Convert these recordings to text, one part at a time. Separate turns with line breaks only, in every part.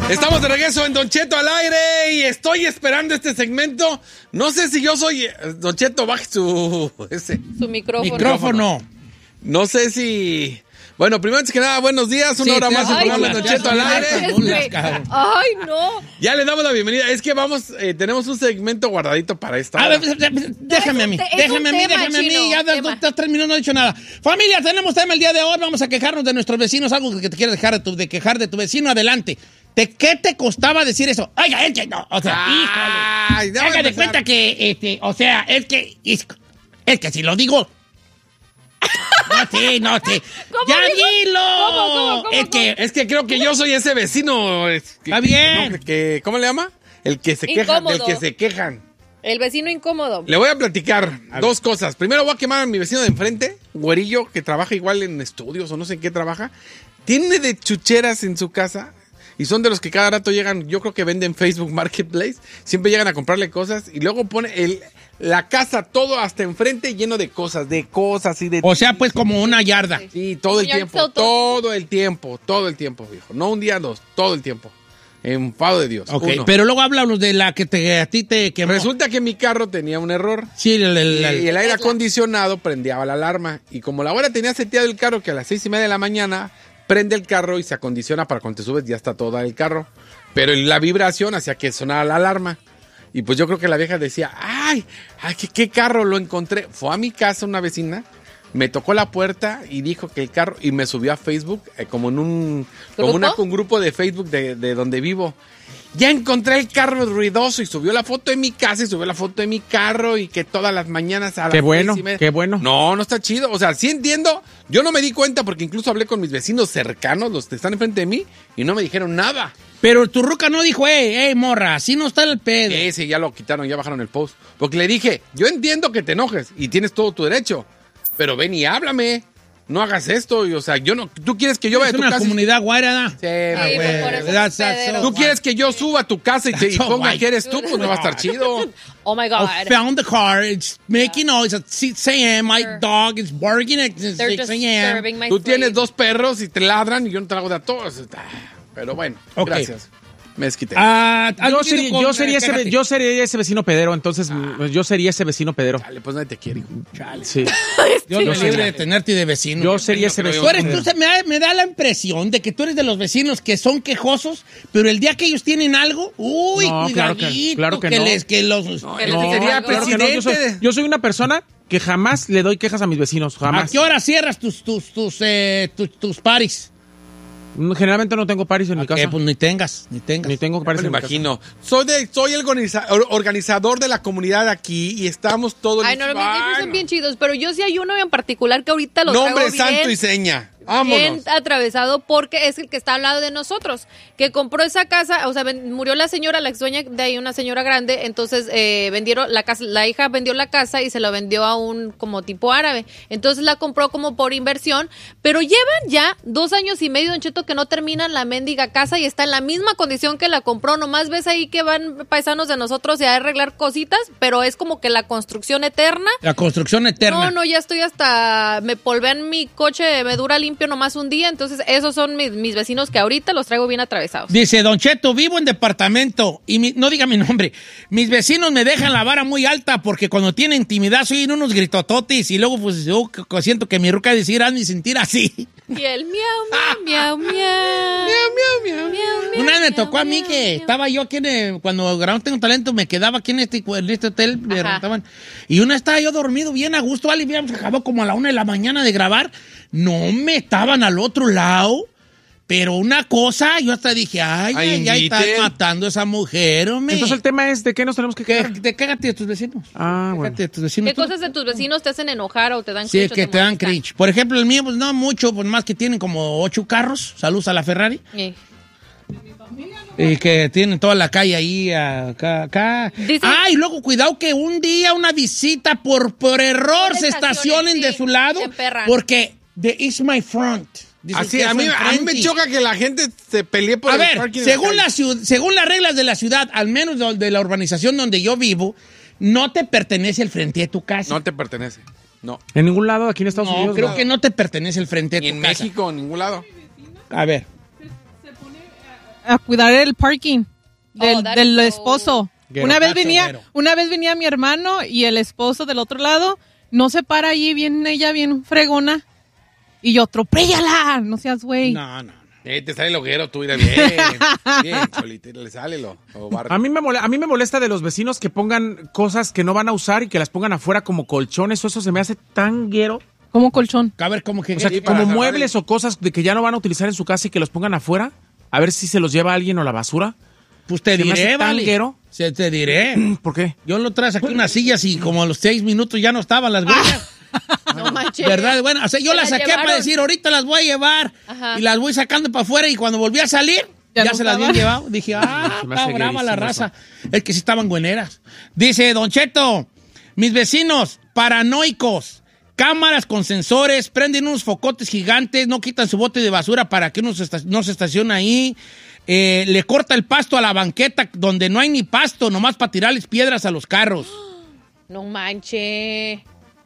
Estamos de regreso en Don Cheto al aire y estoy esperando este segmento. No sé si yo soy... Don Cheto, baje su
micrófono.
No sé si... Bueno, primero antes que nada, buenos días. Una hora más en programa de Don Cheto al aire.
Ay, no.
Ya le damos la bienvenida. Es que tenemos un segmento guardadito para esta hora.
Déjame a mí. Ya 3 minutos no he dicho nada. Familia, tenemos tema el día de hoy. Vamos a quejarnos de nuestros vecinos. Algo que te quieras quejar de tu vecino. Adelante. ¿Qué te costaba decir eso? Oiga, es que no. O sea, híjole. Haga de cuenta que, o sea, es que si lo digo... No sé.
¿Cómo
¡Ya
digo?
dilo!
Es que creo que yo soy ese vecino.
Está bien.
¿Cómo le llama? El que se queja, del que se quejan.
El vecino incómodo.
Le voy a platicar dos cosas. Primero voy a quemar a mi vecino de enfrente, güerillo, que trabaja igual en estudios o no sé en qué trabaja. Tiene de chucheras en su casa y son de los que cada rato llegan, yo creo que venden Facebook Marketplace, siempre llegan a comprarle cosas y luego pone la casa todo hasta enfrente lleno de cosas y de...
O sea, pues como una yarda.
Sí, todo el tiempo, viejo. No un día, dos, todo el tiempo. Enfado de Dios.
Ok, pero luego háblanos de la que a ti te quemó.
Resulta que mi carro tenía un error.
Sí,
y el aire acondicionado prendía la alarma. Y como la hora tenía seteado el carro que a las 6:30 de la mañana prende el carro y se acondiciona para cuando te subes ya está todo el carro. Pero la vibración hacía que sonara la alarma. Y pues yo creo que la vieja decía, ay, ¿qué carro lo encontré? Fue a mi casa una vecina, me tocó la puerta y dijo que el carro, y me subió a Facebook, como en un grupo de Facebook de donde vivo. Ya encontré el carro ruidoso y subió la foto de mi casa y subió la foto de mi carro y que todas las mañanas a las
Qué bueno.
No está chido. O sea, sí entiendo. Yo no me di cuenta porque incluso hablé con mis vecinos cercanos, los que están enfrente de mí, y no me dijeron nada.
Pero tu ruca no dijo, morra, así no está el pedo.
Sí, ya lo quitaron, ya bajaron el post. Porque le dije, yo entiendo que te enojes y tienes todo tu derecho, pero ven y háblame. No hagas esto, o sea, tú quieres que yo vaya a tu casa.
Es una comunidad guaira,
Sí, tú quieres que yo suba a tu casa y ponga que eres tú, pues no va a estar chido.
Oh my God.
I found the car, it's making noise at 6 a.m. My dog is barking at 6 a.m.
Tú tienes 2 perros y te ladran y yo no te hago de a todos. Pero bueno, gracias. Me desquité.
Yo sería ese vecino pedero, entonces yo sería ese vecino pedero.
Chale, pues nadie te quiere, hijo.
Chale. Sí.
Yo no libre de tenerte de vecino.
Yo sería ese vecino.
Me da la impresión de que tú eres de los vecinos que son quejosos, pero el día que ellos tienen algo, cuidadito.
Claro que no.
Sería presidente.
Yo soy una persona que jamás le doy quejas a mis vecinos, jamás.
¿A qué hora cierras tus paris?
Generalmente no tengo paris en mi casa.
Pues ni tengas.
Ni tengo paris en mi casa.
Imagino. Soy el organizador de la comunidad aquí y estamos todos...
Ay, no, mis vecinos son bien chidos, pero yo sí hay uno en particular que ahorita lo traigo
Nombre, santo y seña. Vámonos.
Bien atravesado porque es el que está al lado de nosotros, que compró esa casa, o sea, murió la señora, la ex dueña de ahí, una señora grande, entonces vendieron la casa, la hija vendió la casa y se la vendió a un como tipo árabe, entonces la compró como por inversión, pero llevan ya 2 años y medio, Don Cheto, que no terminan la mendiga casa y está en la misma condición que la compró, nomás ves ahí que van paisanos de nosotros y a arreglar cositas, pero es como que la construcción eterna.
La construcción eterna.
No, ya estoy hasta, me polvean mi coche, me dura limpio nomás un día, entonces esos son mis vecinos que ahorita los traigo bien atravesados.
Dice, Don Cheto, vivo en departamento y no diga mi nombre, mis vecinos me dejan la vara muy alta porque cuando tienen intimidad soy unos gritototis y luego pues yo siento que mi ruca decir, hazme sentir así.
Y el miau.
Una vez me tocó a mí que estaba yo aquí cuando grabamos Tengo Talento, me quedaba aquí en este hotel, me rentaban, y una estaba yo dormido bien a gusto, vale, habíamos acabado como a la 1 de la mañana de grabar, no me estaban al otro lado, pero una cosa, yo hasta dije, ay, estás matando a esa mujer, hombre.
Entonces el tema es, ¿de qué nos tenemos que quejar?
Cágate de tus vecinos.
Bueno.
De tus vecinos.
¿Qué cosas de tus vecinos te hacen enojar o te dan
cringe?
Sí,
que te dan cringe. Por ejemplo, el mío, pues no mucho, pues más que tienen como 8 carros. Saludos a la Ferrari.
Sí.
Y que tienen toda la calle ahí, acá. Y luego cuidado que un día una visita por error se estacionen de su lado. Porque is my front.
Así, a mí me choca que la gente se pelee por el parking.
Según las reglas de la ciudad, al menos de la urbanización donde yo vivo, no te pertenece el frente de tu casa.
No te pertenece, no.
¿En ningún lado aquí en Estados Unidos?
No, creo que no te pertenece el frente de tu casa.
Ni en México, en ningún lado.
A ver.
a cuidar el parking del
so...
esposo.
Guero,
Una vez venía mi hermano y el esposo del otro lado, no se para allí, viene ella bien fregona, y yo, atropéllala, no seas güey.
No.
Te sale el hoguero, tú irás bien. Bien, Cholita, le sale lo barco.
A mí me molesta de los vecinos que pongan cosas que no van a usar y que las pongan afuera como colchones. Eso se me hace tan guero.
Como colchón.
A ver, ¿cómo que?
O sea,
Sí,
como
para
muebles o cosas de que ya no van a utilizar en su casa y que los pongan afuera. A ver si se los lleva alguien o la basura.
Pues te
se me
diré,
hace tan
vale.
guero.
Te diré.
¿Por qué?
Yo lo traes aquí unas sillas y como a los 6 minutos ya no estaban las huellas.
No manches.
¿Verdad? Bueno, o sea, yo
Se
las saqué
llevaron.
para decir, ahorita las voy a llevar.
Ajá.
Y las voy sacando para afuera y cuando volví a salir,
Ya
ya
no
se las habían
estaban.
llevado. Dije,
Se me hace
está brava la
guerísimo
raza. Es que sí estaban bueneras. Dice, Don Cheto, mis vecinos paranoicos, cámaras con sensores, prenden unos focotes gigantes, no quitan su bote de basura para que no se estacione ahí. Le corta el pasto a la banqueta donde no hay ni pasto, nomás para tirarles piedras a los carros.
No manche.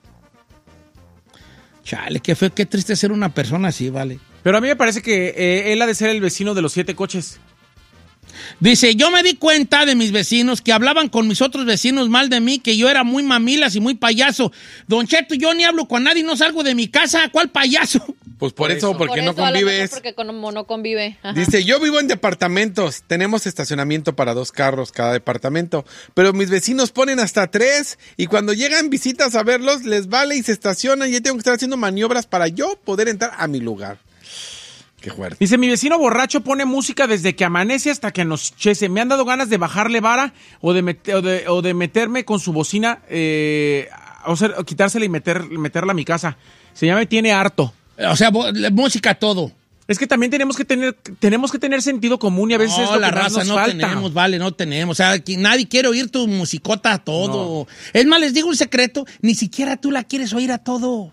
Chale, qué feo, qué triste ser una persona así, vale.
Pero a mí me parece que él ha de ser el vecino de los 7 coches.
Dice, yo me di cuenta de mis vecinos que hablaban con mis otros vecinos mal de mí, que yo era muy mamilas y muy payaso. Don Cheto, yo ni hablo con nadie, no salgo de mi casa. ¿Cuál payaso?
Pues por eso, porque no
Por eso, a lo mejor
convives.
porque como no convive. Ajá.
Dice, yo vivo en departamentos, tenemos estacionamiento para 2 carros cada departamento, pero mis vecinos ponen hasta 3 y cuando llegan visitas a verlos les vale y se estacionan y yo tengo que estar haciendo maniobras para yo poder entrar a mi lugar. Qué fuerte.
Dice, mi vecino borracho pone música desde que amanece hasta que anochece. Me han dado ganas de bajarle vara o de meterme con su bocina, o quitársela y meterla a mi casa. Se llama Tiene Harto.
O sea, música todo.
Es que también tenemos que tener sentido común y a veces
No,
es lo
la
que más
raza
nos
no
falta.
tenemos, vale, no tenemos. O sea, nadie quiere oír tu musicota a todo. Es más, les digo un secreto, ni siquiera tú la quieres oír a todo.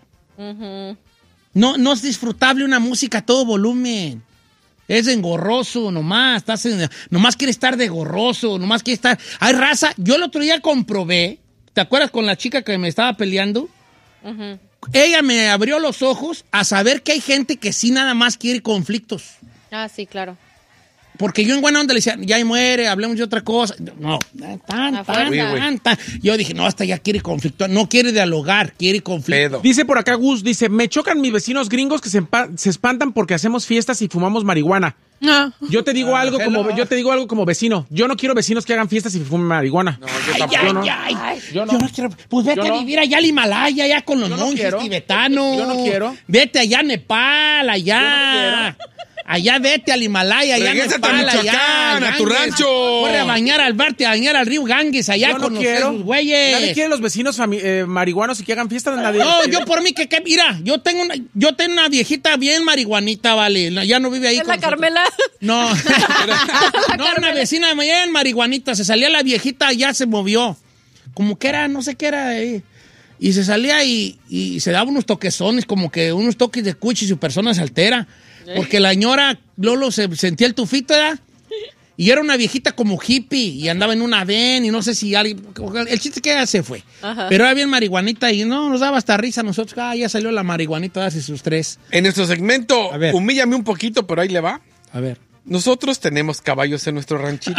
No es disfrutable una música a todo volumen. Es engorroso, nomás. Nomás quiere estar de gorroso, nomás quiere estar... Hay raza, yo el otro día comprobé, ¿te acuerdas con la chica que me estaba peleando? Ella me abrió los ojos a saber que hay gente que sí nada más quiere conflictos.
Ah, sí, claro.
Porque yo en buena onda le decía, ya muere, hablemos de otra cosa. No, tan. Yo dije, no, hasta ya quiere conflicto. No quiere dialogar, quiere conflicto.
Pedo.
Dice por acá Gus, dice, me chocan mis vecinos gringos que se espantan porque hacemos fiestas y fumamos marihuana.
No.
Yo te digo algo como vecino. Yo no quiero vecinos que hagan fiestas y fumen marihuana.
No, yo tampoco.
Yo no.
Yo no quiero. Pues vete a vivir allá al Himalaya, allá con los
Yo no
monjes
quiero.
tibetanos.
Yo no quiero.
Vete allá a Nepal, allá. Allá vete al Himalaya, allá a
Regrésate a
Nepal,
Michoacán, a tu
Ganges.
rancho.
Corre a bañar al Barte, a bañar al río Ganges, allá
Yo no
con
quiero.
los güeyes.
Nadie quiere los vecinos marihuanos y que hagan fiestas. Nadie.
No, yo por mí mira, yo tengo una viejita bien marihuanita, vale. Ya no vive ahí
¿Es
con
la
nosotros.
Carmela?
No, no, una vecina bien marihuanita. Se salía la viejita, ya se movió. Como que era, no sé qué era. Y se salía y se daba unos toquezones, como que unos toques de cuchi y su persona se altera. Porque la señora Lolo se sentía el tufito, ¿verdad? Y era una viejita como hippie y andaba en una van y no sé si alguien... El chiste que ella se fue.
Ajá.
Pero era bien marihuanita y no, nos daba hasta risa a nosotros. Ya salió la marihuanita hace sus 3.
En nuestro segmento,
A ver.
humíllame un poquito, pero ahí le va.
A ver.
Nosotros tenemos caballos en nuestro ranchito.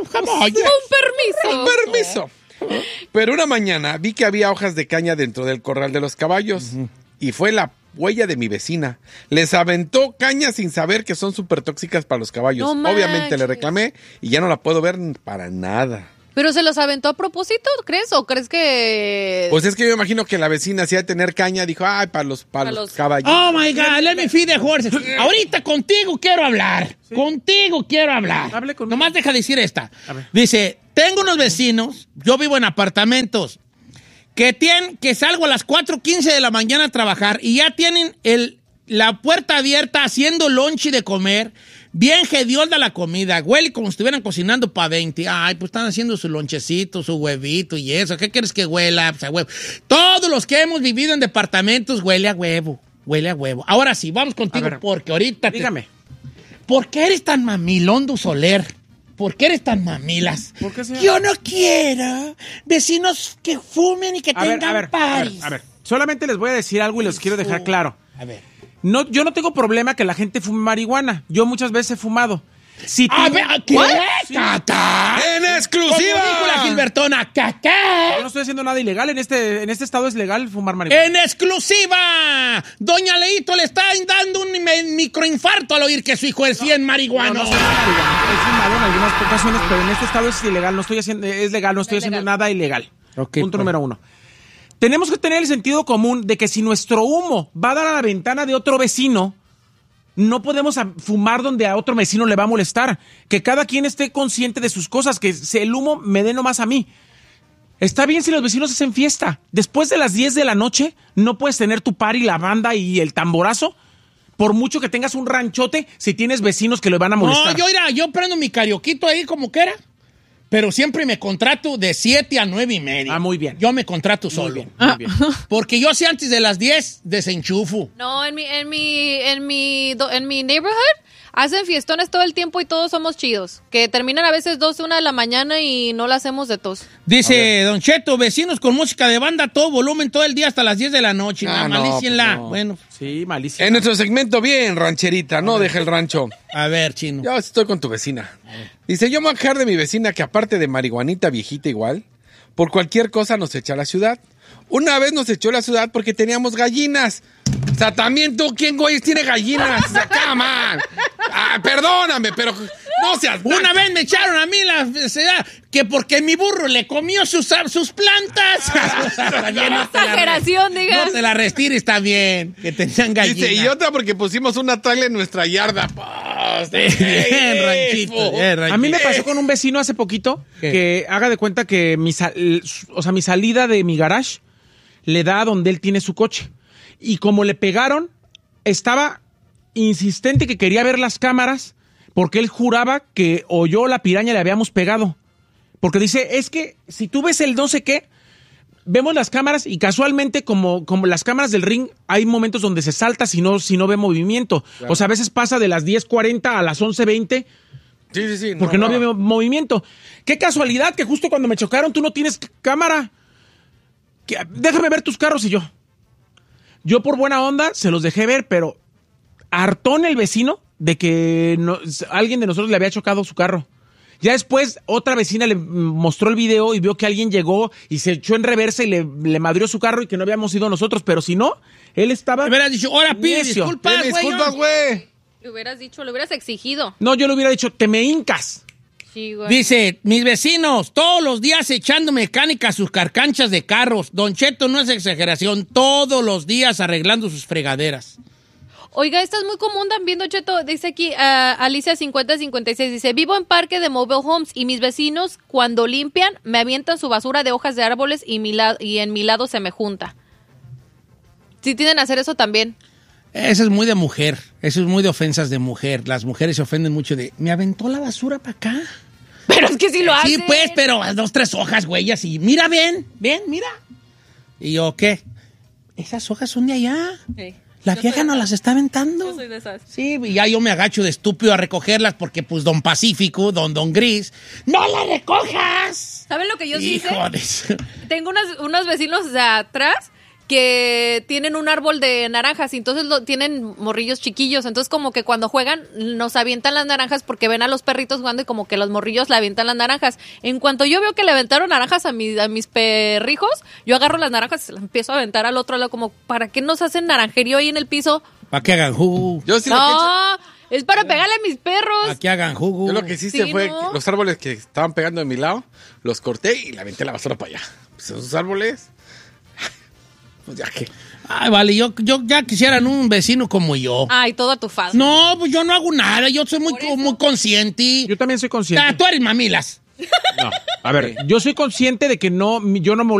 Con permiso.
Permiso. Pero una mañana vi que había hojas de caña dentro del corral de los caballos. Y fue la huella de mi vecina. Les aventó caña sin saber que son súper tóxicas para los caballos.
No
Obviamente le
manches.
reclamé y ya no la puedo ver para nada.
¿Pero se los aventó a propósito, crees? ¿O crees que...?
Pues es que yo me imagino que la vecina, si ha de tener caña, dijo, ay, para los caballos.
Oh my God, let me feed the horses. Ahorita contigo quiero hablar. Contigo quiero hablar.
Hable conmigo.
Nomás deja de decir esta.
A ver.
Dice, tengo unos vecinos, yo vivo en apartamentos, que salgo a las 4:15 de la mañana a trabajar y ya tienen la puerta abierta haciendo lonche de comer. Bien hedionda la comida, huele como si estuvieran cocinando para 20. Ay, pues están haciendo su lonchecito, su huevito y eso. ¿Qué quieres que huela? Pues a huevo. Todos los que hemos vivido en departamentos huele a huevo. Huele a huevo. Ahora sí, vamos contigo
A ver,
porque ahorita...
Dígame.
¿Por qué eres tan mamilón, Du Soler? ¿Por qué eres tan mamilas?
¿Por qué, señor?
Yo no quiero vecinos que fumen y que tengan paris.
A ver. Solamente les voy a decir algo y les quiero dejar claro.
A ver.
No, yo no tengo problema que la gente fume marihuana. Yo muchas veces he fumado. Si tú-
A ver, ¿qué?
Sí.
¿Cacá?
¡En
Como
exclusiva!
dijo la Gilbertona, ¿cacá?
Yo no estoy haciendo nada ilegal. En este estado es legal fumar marihuana.
En exclusiva, doña Leito le está dando un microinfarto al oír que su hijo es bien marihuano.
No soy marihuana. Es fumado en algunas ocasiones, pero en este estado es ilegal. Es legal, no estoy haciendo nada ilegal.
Ok,
Punto
pues.
número 1. Tenemos que tener el sentido común de que si nuestro humo va a dar a la ventana de otro vecino, no podemos fumar donde a otro vecino le va a molestar. Que cada quien esté consciente de sus cosas, que el humo me dé nomás a mí. Está bien si los vecinos hacen fiesta. Después de las 10 de la noche, no puedes tener tu party, la banda y el tamborazo. Por mucho que tengas un ranchote, si tienes vecinos que le van a molestar.
No, yo prendo mi carioquito ahí como quiera, pero siempre me contrato de 7 a 9:30.
Ah, muy bien.
Yo me contrato solo.
bien, muy bien.
Porque yo si antes de las 10 desenchufo.
No, en mi neighborhood hacen fiestones todo el tiempo y todos somos chidos. Que terminan a veces 12, 1 de la mañana y no la hacemos de tos.
Dice Don Cheto, vecinos con música de banda, todo volumen, todo el día hasta las 10 de la noche.
Ah,
No,
no,
malícienla.
pues no.
Bueno,
Sí, malísimo.
En nuestro segmento, bien, rancherita, no deja el rancho.
a ver, chino.
Yo estoy con tu vecina. Dice, yo me voy a quejar de mi vecina que aparte de marihuanita viejita igual, por cualquier cosa nos echa a la ciudad. Una vez nos echó a la ciudad porque teníamos gallinas. O sea, también tú, ¿quién, güey, tiene gallinas? O sea, come on. Ah, perdóname, pero no seas...
Una vez me echaron a mí que porque mi burro le comió sus plantas. También no te la
Exageración, digas.
No te la retires también, que tenían gallinas.
Dice, y otra porque pusimos una trailer en nuestra yarda. Pues,
Bien, ranchito, bien, ranchito.
A mí me pasó con un vecino hace poquito que haga de cuenta que mi salida de mi garage le da a donde él tiene su coche. Y como le pegaron, estaba insistente que quería ver las cámaras porque él juraba que o yo o la piraña le habíamos pegado. Porque dice, es que si tú ves el no sé qué, vemos las cámaras y casualmente como las cámaras del ring hay momentos donde se salta si no ve movimiento. Claro. O sea, a veces pasa de las 10:40 a las 11:20.
Sí.
Porque no había movimiento. Qué casualidad que justo cuando me chocaron tú no tienes cámara. Déjame ver tus carros y yo por buena onda se los dejé ver, pero hartón el vecino de que alguien de nosotros le había chocado su carro. Ya después otra vecina le mostró el video y vio que alguien llegó y se echó en reversa y le madrió su carro y que no habíamos sido nosotros, pero si no, él estaba...
Me hubieras dicho, ahora pide
necio.
disculpas, güey.
Le hubieras exigido.
No, yo le hubiera dicho, te me hincas.
Sí, güey.
Dice, mis vecinos, todos los días echando mecánica a sus carcanchas de carros. Don Cheto, no es exageración, todos los días arreglando sus fregaderas.
Oiga, esta es muy común también, Don Cheto. Dice aquí, Alicia 5056, dice, vivo en parque de mobile homes y mis vecinos cuando limpian me avientan su basura de hojas de árboles y en mi lado se me junta. ¿Sí tienden a hacer eso también?
Eso es muy de mujer, eso es muy de ofensas de mujer. Las mujeres se ofenden mucho de, ¿me aventó la basura para acá?
Pero es que sí lo hace.
Sí, pues, pero 2, 3 hojas, güey, así. Mira, ven, mira. ¿Y yo qué? Esas hojas son de allá.
Sí.
La vieja nos las está aventando.
Yo soy de esas.
Sí, y ya yo me agacho de estúpido a recogerlas porque, pues, don Pacífico, don Gris, ¡no la recojas!
¿Saben lo que yo sí hice?
Híjoles.
Tengo unos vecinos de atrás que tienen un árbol de naranjas y entonces tienen morrillos chiquillos, entonces como que cuando juegan nos avientan las naranjas porque ven a los perritos jugando y como que los morrillos le avientan las naranjas. En cuanto yo veo que le aventaron naranjas a mis perrijos, yo agarro las naranjas y se las empiezo a aventar al otro lado como, ¿para qué nos hacen naranjerío ahí en el piso?
Para que hagan jugo.
Yo sí lo que he hecho-
No, es para pegarle a mis perros.
Para que hagan jugo.
Yo lo que hice
Sí,
fue
¿no?
que los árboles que estaban pegando de mi lado, los corté y le aventé la basura para allá. Pues esos árboles, pues ya que...
Ay, vale, yo ya quisieran un vecino como yo.
Ay, todo atufado.
No, pues yo no hago nada, yo soy muy consciente.
Yo también soy consciente.
Tú eres mamilas.
No. A ver, yo soy consciente de que yo no me